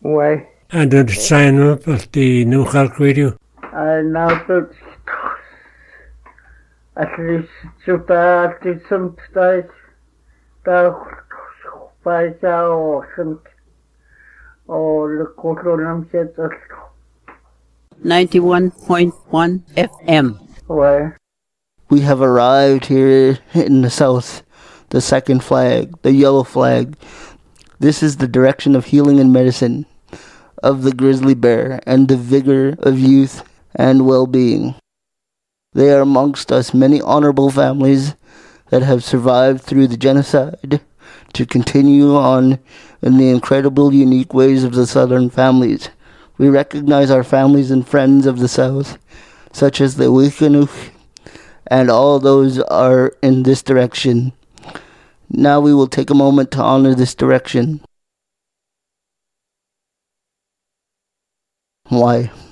Ouais. And the sign up of the New Cork Radio. Now that at least to that some stage that by the or the Cotonou said 91.1 FM. Ouais. We have arrived here in the south, the second flag, the yellow flag. This is the direction of healing and medicine, of the grizzly bear, and the vigor of youth and well-being. There are amongst us many honorable families that have survived through the genocide to continue on in the incredible, unique ways of the Southern families. We recognize our families and friends of the South, such as the Wiikinuch, and all those are in this direction. Now we will take a moment to honor this direction. Why?